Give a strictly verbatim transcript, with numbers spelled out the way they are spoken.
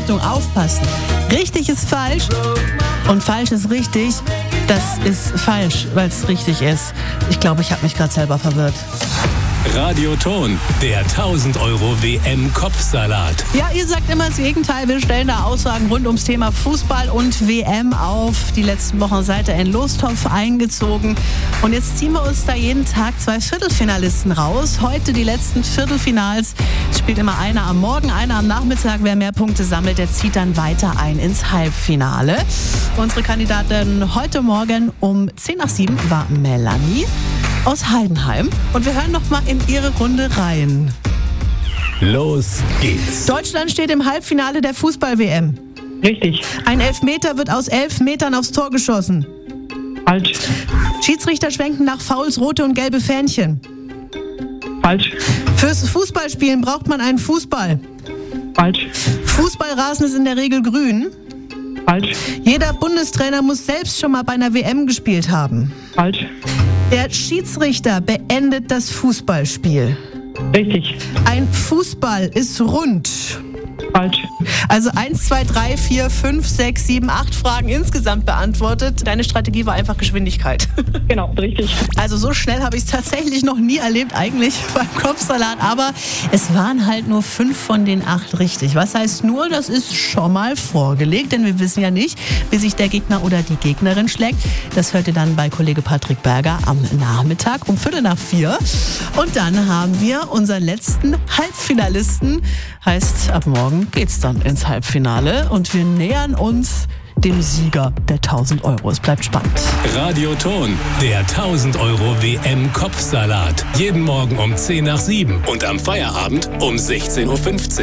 Achtung, aufpassen. Richtig ist falsch und falsch ist richtig. Das ist falsch, weil es richtig ist. Ich glaube, ich habe mich gerade selber verwirrt. Radioton, der tausend Euro W M-Kopfsalat. Ja, ihr sagt immer das Gegenteil. Wir stellen da Aussagen rund ums Thema Fußball und W M auf. Die letzten Wochen seid ihr in Lostopf eingezogen. Und jetzt ziehen wir uns da jeden Tag zwei Viertelfinalisten raus. Heute die letzten Viertelfinals. Es spielt immer einer am Morgen, einer am Nachmittag. Wer mehr Punkte sammelt, der zieht dann weiter ein ins Halbfinale. Unsere Kandidatin heute Morgen um zehn nach sieben war Melanie aus Heidenheim. Und wir hören noch mal in ihre Runde rein. Los geht's. Deutschland steht im Halbfinale der Fußball-W M. Richtig. Ein Elfmeter wird aus elf Metern aufs Tor geschossen. Falsch. Schiedsrichter schwenken nach Fouls rote und gelbe Fähnchen. Falsch. Fürs Fußballspielen braucht man einen Fußball. Falsch. Fußballrasen ist in der Regel grün. Falsch. Jeder Bundestrainer muss selbst schon mal bei einer W M gespielt haben. Falsch. Der Schiedsrichter beendet das Fußballspiel. Richtig. Ein Fußball ist rund. Falsch. Also eins, zwei, drei, vier, fünf, sechs, sieben, acht Fragen insgesamt beantwortet. Deine Strategie war einfach Geschwindigkeit. Genau, richtig. Also so schnell habe ich es tatsächlich noch nie erlebt, eigentlich beim Kopfsalat. Aber es waren halt nur fünf von den acht richtig. Was heißt nur, das ist schon mal vorgelegt. Denn wir wissen ja nicht, wie sich der Gegner oder die Gegnerin schlägt. Das hört ihr dann bei Kollege Patrick Berger am Nachmittag um Viertel nach vier. Und dann haben wir unseren letzten Halbfinalisten. Heißt, ab morgen geht's dann ins Halbfinale. Und wir nähern uns dem Sieger der tausend Euro. Es bleibt spannend. Radioton, der tausend Euro W M-Kopfsalat. Jeden Morgen um zehn nach sieben und am Feierabend um sechzehn Uhr fünfzehn.